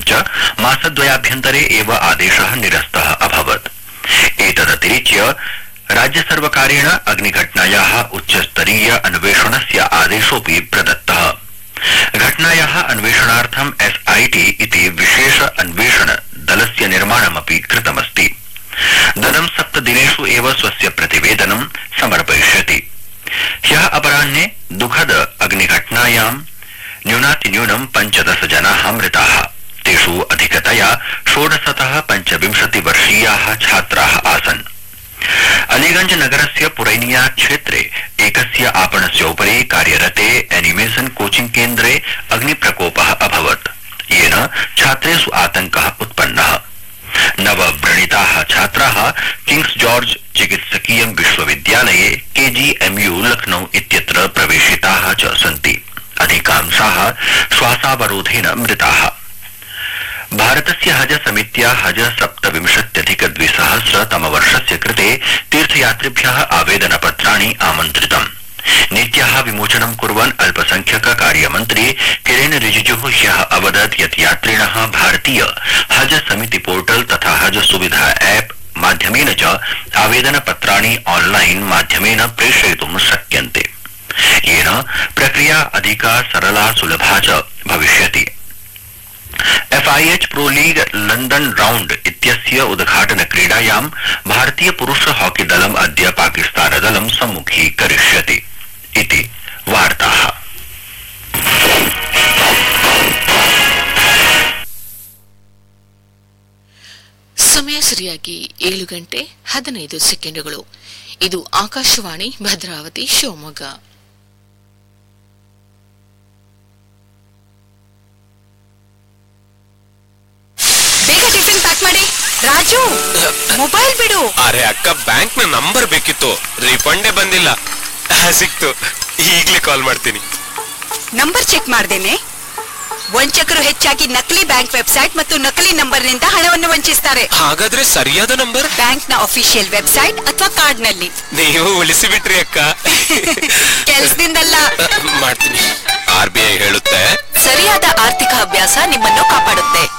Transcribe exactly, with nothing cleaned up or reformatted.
च मासद्वयाभ्यन्तरे एव आदेशः निरस्तः अभवत्। एतदतिरिच्य राज्य सर्वकारेण अग्निघटनायाः उच्चस्तरीय अन्वेषणस्य आदेशोऽपि प्रदत्तः। घटनायाः अन्वेषणार्थं एसआईटी इति विशेष अन्वेषण दलस्य निर्माणमपि कृतमस्ति। दलं सप्तदिनेषु एव स्वस्य प्रतिवेदनं समर्पयिष्यति। ह्यः अपराह्ने दुःखद अग्निघटनायां न्यूनातिन्यूनं पञ्चदश जनाः मृताः। तेषु अधिकतया षोडशतः पञ्चविंशतिवर्षीयाः छात्राः आसन्। अलीगंज नगरस्य पुरैनिया क्षेत्रे एकस्य आपणस्य उपरि कार्यरते एनिमेशन कोचिंग केन्द्रे अग्निप्रकोपः अभवत्, येन छात्रेषु आतङ्कः उत्पन्नः। नवव्रणिताः छात्राः किंग्स जॉर्ज चिकित्सकीय विश्वविद्यालये केजीएमयू लखनऊ इत्यत्र प्रवेशिताः च सन्ति। अधिकांशाः श्वासावरोधेन मृताः। भारतस्य हज समित्या हज सप्तविंशत्यधिक द्विसहस्र तमवर्षस्य कृते तीर्थयात्रिभ्यः आवेदनपत्राणि आमन्त्रितम्। नीत्याः विमोचनं कुर्वन् अल्पसंख्यक कार्यमन्त्री किरेन रिजिजुः ह्यः अवदत् यत् यात्रिणः भारतीय हज समिति पोर्टल तथा हज सुविधा ऐप माध्यमेन च आवेदनपत्राणि ऑनलाइन माध्यमेन प्रेषयितुं शक्यन्ते, येन प्रक्रिया अधिका सरला सुलभा च भविष्यति। FIH pro league London round इत्यस्य उद्घाटन क्रीडायां भारतीय पुरुष हॉकी दलम् अद्य पाकिस्तान दलं सम्मुखीकरिष्यति इति वार्ताः। ಸಮಯ ಸರಿಯಾಗಿ ಏಳು ಗಂಟೆ ಹದಿನೈದು ಸೆಕೆಂಡುಗಳು. ಇದು ಆಕಾಶವಾಣಿ ಭದ್ರಾವತಿ ಶಿವಮೊಗ್ಗ. ರಾಜು, ಮೊಬೈಲ್ ಬಿಡು. ಅರೆ ಅಕ್ಕ, ಬ್ಯಾಂಕ್ ನ ನಂಬರ್ ಬೇಕಿತ್ತು, ರಿಫಂಡೇ ಬಂದಿಲ್ಲ. ಸಿಕ್ತು, ಈಗ್ಲೇ ಕಾಲ್ ಮಾಡ್ತೀನಿ. ನಂಬರ್ ಚೆಕ್ ಮಾಡ್ದೇನೆ. ವಂಚಕರು ಹೆಚ್ಚಾಗಿ ನಕಲಿ ಬ್ಯಾಂಕ್ ವೆಬ್ಸೈಟ್ ಮತ್ತು ನಕಲಿ ನಂಬರ್ ನಿಂದ ಹಣವನ್ನು ವಂಚಿಸ್ತಾರೆ. ಹಾಗಾದ್ರೆ ಸರಿಯಾದ ನಂಬರ್ ಬ್ಯಾಂಕ್ ನ ಅಫಿಷಿಯಲ್ ವೆಬ್ಸೈಟ್ ಅಥವಾ ಕಾರ್ಡ್ ನಲ್ಲಿ. ನೀವು ಉಳಿಸಿ ಬಿಟ್ರಿ ಅಕ್ಕ. ಕೆಲ್ಸದಿಂದಲ್ಲ, ಮಾಡ್ತೀನಿ. ಆರ್ ಬಿ ಐ ಹೇಳುತ್ತೆ, ಸರಿಯಾದ ಆರ್ಥಿಕ ಅಭ್ಯಾಸ ನಿಮ್ಮನ್ನು ಕಾಪಾಡುತ್ತೆ.